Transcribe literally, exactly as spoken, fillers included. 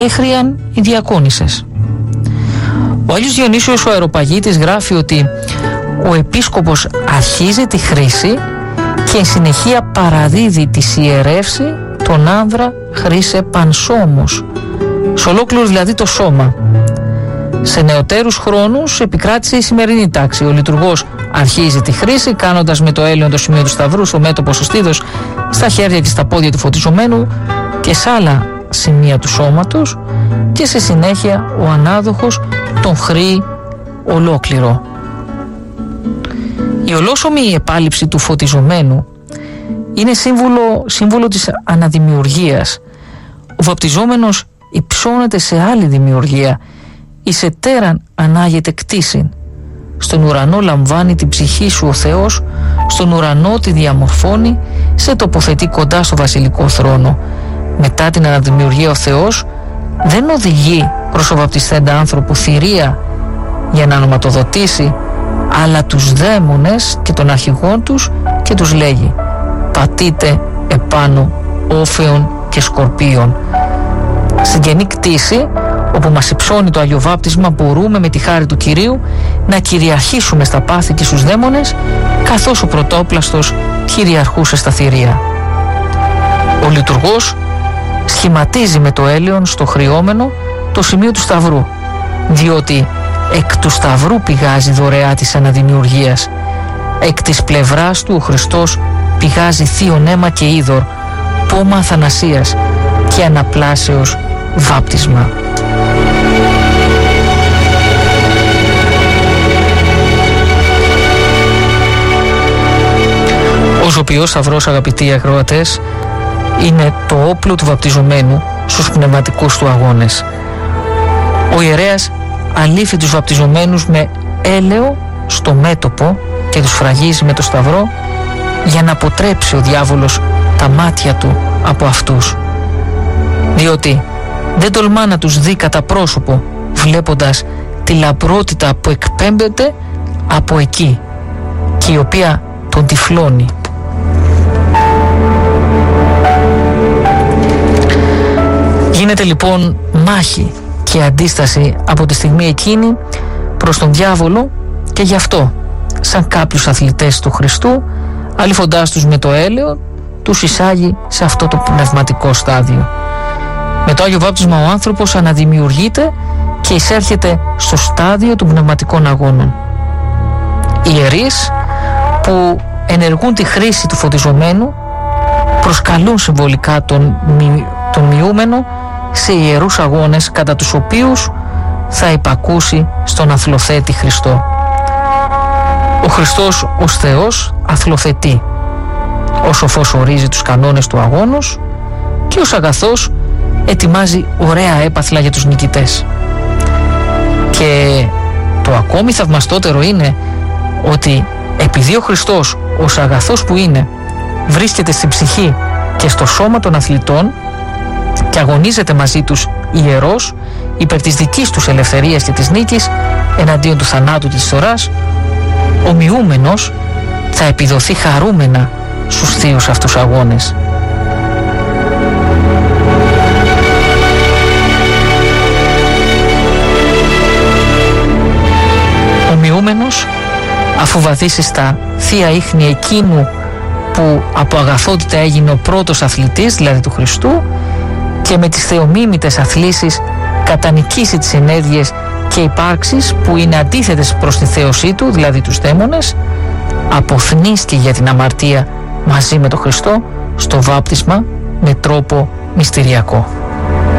έχριαν οι διακόνισσες. Ο Άγιος Διονύσιος ο Αεροπαγίτης γράφει ότι ο επίσκοπος αρχίζει τη χρήση και εν συνεχεία παραδίδει τη ιερεύση τον άνδρα χρήσε πανσόμος, σε ολόκληρο δηλαδή το σώμα. Σε νεωτέρους χρόνους επικράτησε η σημερινή τάξη. Ο λειτουργός αρχίζει τη χρήση κάνοντας με το έλαιον το σημείο του σταυρού στο μέτωπο στο στήθος, στα χέρια και στα πόδια του φωτιζομένου και σε άλλα σημεία του σώματος, και σε συνέχεια ο ανάδοχος τον χρήει ολόκληρο. Η ολόσωμη επάλυψη του φωτιζομένου είναι σύμβολο, σύμβολο της αναδημιουργίας. Ο βαπτιζόμενος υψώνεται σε άλλη δημιουργία, εις ετέραν ανάγεται κτίσιν. Στον ουρανό λαμβάνει την ψυχή σου ο Θεός, στον ουρανό τη διαμορφώνει, σε τοποθετεί κοντά στο βασιλικό θρόνο. Μετά την αναδημιουργία ο Θεός δεν οδηγεί προς ο βαπτισθέντα άνθρωπο θηρία για να ονοματοδοτήσει, αλλά τους δαίμονες και τον αρχηγόν τους, και τους λέγει: πατείτε επάνω όφεων και σκορπίων. Στην καινή κτήση, όπου μας υψώνει το αγιοβάπτισμα, μπορούμε με τη χάρη του Κυρίου να κυριαρχήσουμε στα πάθη και στους δαίμονες, καθώς ο πρωτόπλαστος κυριαρχούσε στα θηρία. Ο λειτουργός σχηματίζει με το έλαιον στο χρειόμενο το σημείο του σταυρού, διότι εκ του σταυρού πηγάζει δωρεά της αναδημιουργίας. Εκ της πλευράς του ο Χριστός πηγάζει θείον αίμα και είδωρ, πόμα αθανασίας και αναπλάσεως βάπτισμα. Ο ζωπιός σταυρός, αγαπητοί ακροατές, είναι το όπλο του βαπτιζομένου στους πνευματικούς του αγώνες. Ο ιερέας αλήφει τους βαπτιζομένους με έλαιο στο μέτωπο και τους φραγίζει με το σταυρό για να αποτρέψει ο διάβολος τα μάτια του από αυτούς, διότι δεν τολμά να τους δει κατά πρόσωπο, βλέποντας τη λαμπρότητα που εκπέμπεται από εκεί και η οποία τον τυφλώνει. Γίνεται λοιπόν μάχη και αντίσταση από τη στιγμή εκείνη προς τον διάβολο, και γι' αυτό σαν κάποιους αθλητές του Χριστού, αλήφοντάς τους με το έλαιο, τους εισάγει σε αυτό το πνευματικό στάδιο. Με το Άγιο Βάπτισμα ο άνθρωπος αναδημιουργείται και εισέρχεται στο στάδιο των πνευματικών αγώνων. Οι ιερείς που ενεργούν τη χρήση του φωτιζομένου προσκαλούν συμβολικά τον, μι, τον μειούμενο σε ιερούς αγώνες, κατά τους οποίους θα υπακούσει στον αθλοθέτη Χριστό. Ο Χριστός ως Θεός αθλοθετεί. Ο σοφός ορίζει τους κανόνες του αγώνος και ως αγαθός ετοιμάζει ωραία έπαθλα για τους νικητές. Και το ακόμη θαυμαστότερο είναι ότι επειδή ο Χριστός ως αγαθός που είναι βρίσκεται στην ψυχή και στο σώμα των αθλητών και αγωνίζεται μαζί τους ιερός υπέρ της δικής τους ελευθερίας και της νίκης εναντίον του θανάτου και της φθοράς, ο μειούμενος θα επιδοθεί χαρούμενα στους θείους αυτούς αγώνες. Ο μειούμενος, αφού βαθίσει στα θεία ίχνη εκείνου που από αγαθότητα έγινε ο πρώτος αθλητής, δηλαδή του Χριστού, και με τις θεομίμητες αθλήσεις κατανικήσει τις ενέργειες και υπάρξεις που είναι αντίθετες προς τη θέωσή του, δηλαδή τους δαίμονες, αποθνίστηκε για την αμαρτία μαζί με τον Χριστό στο βάπτισμα με τρόπο μυστηριακό.